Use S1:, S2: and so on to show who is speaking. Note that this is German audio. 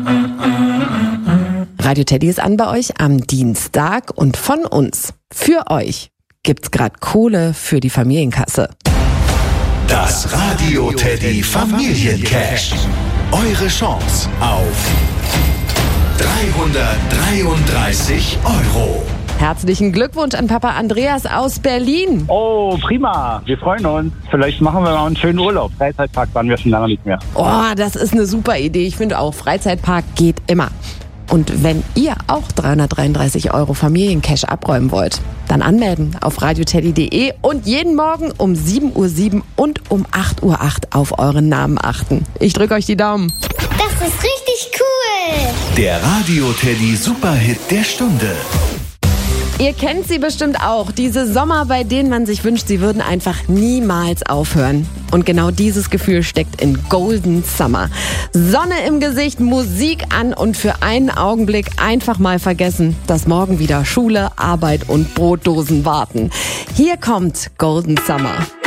S1: Radio Teddy ist an bei euch am Dienstag und von uns, für euch, gibt's gerade Kohle für die Familienkasse.
S2: Das Radio Teddy Familiencash. Eure Chance auf 333 €.
S1: Herzlichen Glückwunsch an Papa Andreas aus Berlin.
S3: Oh, prima. Wir freuen uns. Vielleicht machen wir mal einen schönen Urlaub. Freizeitpark waren wir schon lange nicht mehr.
S1: Oh, das ist eine super Idee. Ich finde auch, Freizeitpark geht immer. Und wenn ihr auch 333 € Familiencash abräumen wollt, dann anmelden auf radioteddy.de und jeden Morgen um 7:07 Uhr und um 8:08 Uhr auf euren Namen achten. Ich drücke euch die Daumen.
S4: Das ist richtig cool.
S2: Der Radio Teddy Superhit der Stunde.
S1: Ihr kennt sie bestimmt auch, diese Sommer, bei denen man sich wünscht, sie würden einfach niemals aufhören. Und genau dieses Gefühl steckt in Golden Summer. Sonne im Gesicht, Musik an und für einen Augenblick einfach mal vergessen, dass morgen wieder Schule, Arbeit und Brotdosen warten. Hier kommt Golden Summer.